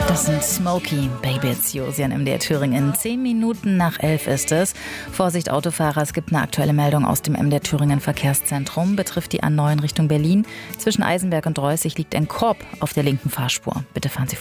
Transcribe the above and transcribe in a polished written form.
Das sind Smokey, Baby It's Yours hier in MDR Thüringen. 10 Minuten nach 11 ist es. Vorsicht Autofahrer, es gibt eine aktuelle Meldung aus dem MDR Thüringen Verkehrszentrum. Betrifft die A9 Richtung Berlin. Zwischen Eisenberg und Reußig liegt ein Korb auf der linken Fahrspur. Bitte fahren Sie